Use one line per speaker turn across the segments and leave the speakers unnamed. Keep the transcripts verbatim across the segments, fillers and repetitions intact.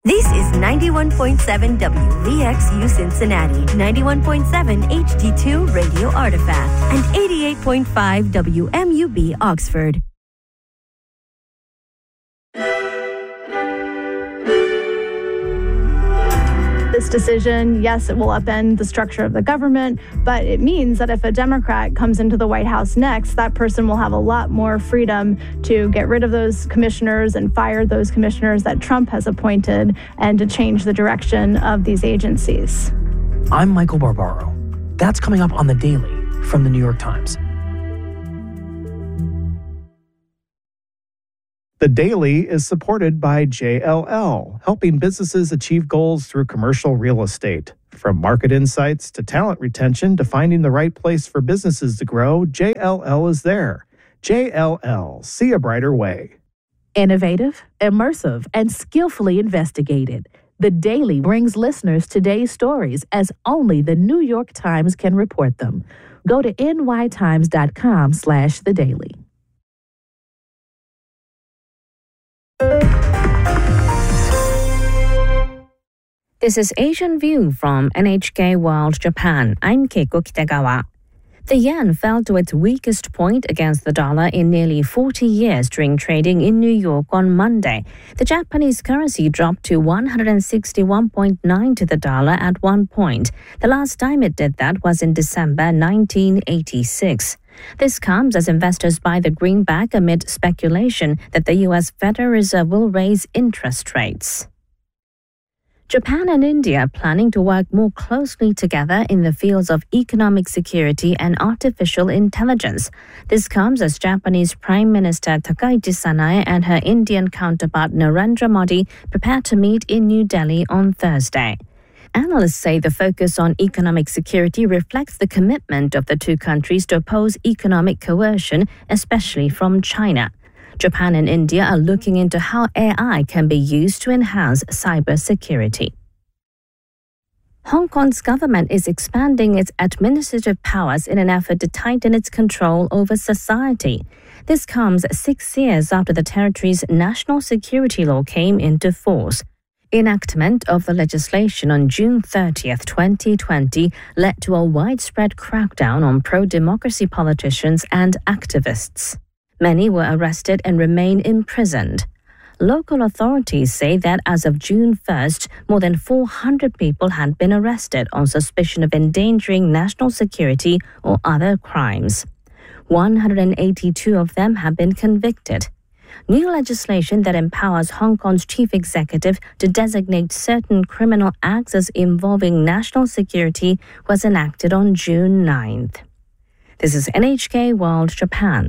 This is ninety-one point seven W V X U Cincinnati, ninety-one point seven H D two Radio Artifact, and eighty-eight point five W M U B Oxford.
This decision, yes, it will upend the structure of the government, but it means that if a Democrat comes into the White House next, that person will have a lot more freedom to get rid of those commissioners and fire those commissioners that Trump has appointed and to change the direction of these agencies.
I'm Michael Barbaro. That's coming up on The Daily from The New York Times.
The Daily is supported by J L L, helping businesses achieve goals through commercial real estate. From market insights to talent retention to finding the right place for businesses to grow, J L L is there. J L L, see a brighter way.
Innovative, immersive, and skillfully investigated. The Daily brings listeners today's stories as only The New York Times can report them. Go to N Y times dot com slash the daily.
This is Asian View from N H K World Japan. I'm Keiko Kitagawa. The yen fell to its weakest point against the dollar in nearly forty years during trading in New York on Monday. The Japanese currency dropped to one hundred sixty-one point nine to the dollar at one point. The last time it did that was in December nineteen eighty-six. This comes as investors buy the greenback amid speculation that the U S Federal Reserve will raise interest rates. Japan and India are planning to work more closely together in the fields of economic security and artificial intelligence. This comes as Japanese Prime Minister Takaichi Sanae and her Indian counterpart Narendra Modi prepare to meet in New Delhi on Thursday. Analysts say the focus on economic security reflects the commitment of the two countries to oppose economic coercion, especially from China. Japan and India are looking into how A I can be used to enhance cybersecurity. Hong Kong's government is expanding its administrative powers in an effort to tighten its control over society. This comes six years after the territory's national security law came into force. Enactment of the legislation on June thirtieth, twenty twenty led to a widespread crackdown on pro-democracy politicians and activists. Many were arrested and remain imprisoned. Local authorities say that as of June first, more than four hundred people had been arrested on suspicion of endangering national security or other crimes. one hundred eighty-two of them have been convicted. New legislation that empowers Hong Kong's chief executive to designate certain criminal acts as involving national security was enacted on June ninth. This is N H K World Japan.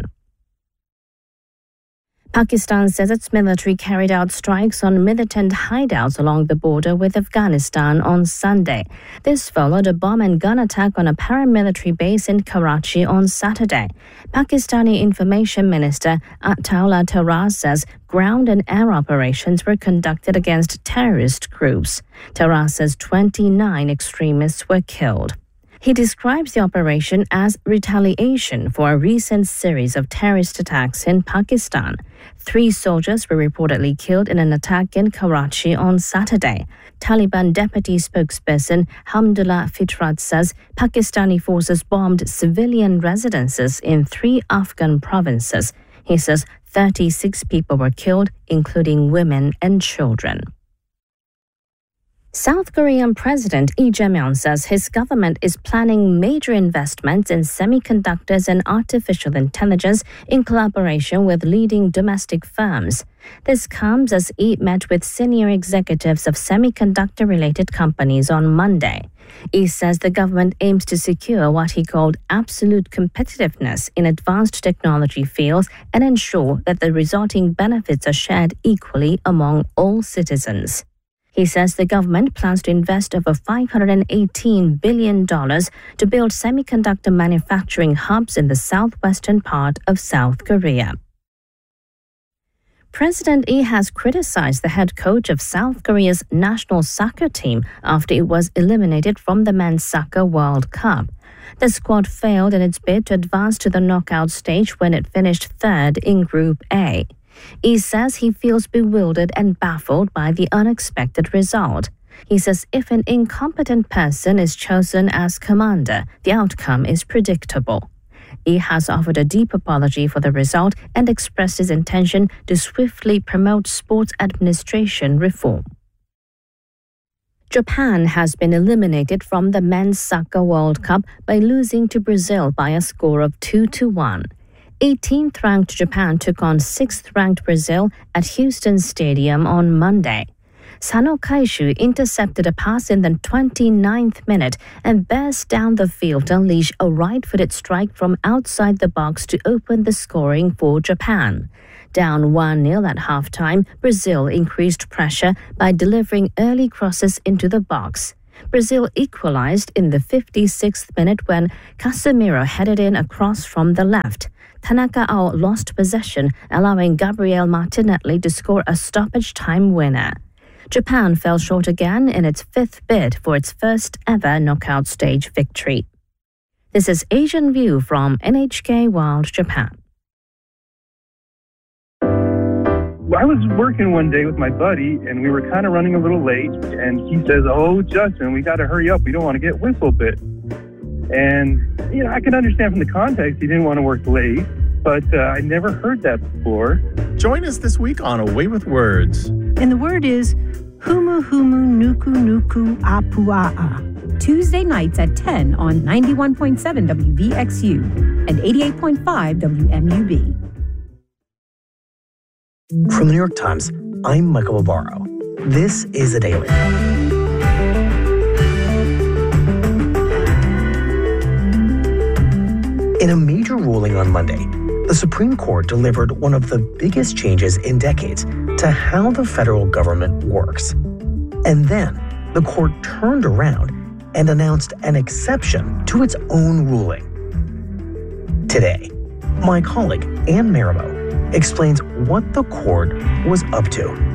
Pakistan says its military carried out strikes on militant hideouts along the border with Afghanistan on Sunday. This followed a bomb and gun attack on a paramilitary base in Karachi on Saturday. Pakistani Information Minister Ataullah Tarar says ground and air operations were conducted against terrorist groups. Tarar says twenty-nine extremists were killed. He describes the operation as retaliation for a recent series of terrorist attacks in Pakistan. Three soldiers were reportedly killed in an attack in Karachi on Saturday. Taliban deputy spokesperson Hamdullah Fitrat says Pakistani forces bombed civilian residences in three Afghan provinces. He says thirty-six people were killed, including women and children. South Korean President Lee Jae-myung says his government is planning major investments in semiconductors and artificial intelligence in collaboration with leading domestic firms. This comes as Lee met with senior executives of semiconductor-related companies on Monday. Lee says the government aims to secure what he called absolute competitiveness in advanced technology fields and ensure that the resulting benefits are shared equally among all citizens. He says the government plans to invest over five hundred eighteen billion dollars to build semiconductor manufacturing hubs in the southwestern part of South Korea. President Lee has criticized the head coach of South Korea's national soccer team after it was eliminated from the Men's Soccer World Cup. The squad failed in its bid to advance to the knockout stage when it finished third in Group A. He says he feels bewildered and baffled by the unexpected result. He says if an incompetent person is chosen as commander, the outcome is predictable. He has offered a deep apology for the result and expressed his intention to swiftly promote sports administration reform. Japan has been eliminated from the Men's Soccer World Cup by losing to Brazil by a score of two to one. eighteenth-ranked Japan took on sixth-ranked Brazil at Houston Stadium on Monday. Sano Kaishu intercepted a pass in the twenty-ninth minute and burst down the field to unleash a right-footed strike from outside the box to open the scoring for Japan. Down one nil at halftime, Brazil increased pressure by delivering early crosses into the box. Brazil equalized in the fifty-sixth minute when Casemiro headed in a cross from the left. Tanaka Ao lost possession, allowing Gabriel Martinelli to score a stoppage-time winner. Japan fell short again in its fifth bid for its first-ever knockout stage victory. This is Asian View from N H K World Japan.
I was working one day with my buddy, and we were kind of running a little late, and he says, "Oh, Justin, we got to hurry up. We don't want to get whistle bit." And, you know, I can understand from the context he didn't want to work late, but uh, I never heard that before.
Join us this week on Away with Words.
And the word is humu humu nuku nuku apua'a. Tuesday nights at ten on ninety-one point seven W V X U and eighty-eight point five W M U B.
From the New York Times, I'm Michael Barbaro. This is The Daily. In a major ruling on Monday, the Supreme Court delivered one of the biggest changes in decades to how the federal government works. And then the court turned around and announced an exception to its own ruling. Today, my colleague Anne Marimo explains what the court was up to.